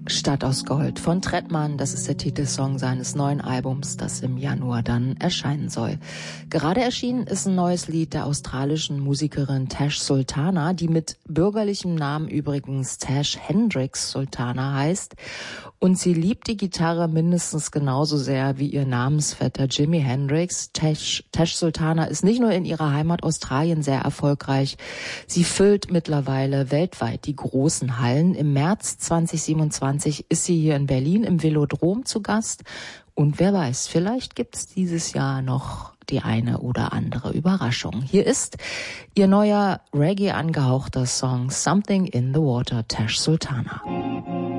Stadt aus Gold von Trettmann, das ist der Titelsong seines neuen Albums, das im Januar dann erscheinen soll. Gerade erschienen ist ein neues Lied der australischen Musikerin Tash Sultana, die mit bürgerlichem Namen übrigens Tash Hendricks Sultana heißt. Und sie liebt die Gitarre mindestens genauso sehr wie ihr Namensvetter Jimi Hendrix. Tash Sultana ist nicht nur in ihrer Heimat Australien sehr erfolgreich, sie füllt mittlerweile weltweit die großen Hallen. Im März 2027 ist sie hier in Berlin im Velodrom zu Gast. Und wer weiß, vielleicht gibt's dieses Jahr noch die eine oder andere Überraschung. Hier ist ihr neuer Reggae angehauchter Song Something in the Water, Tash Sultana.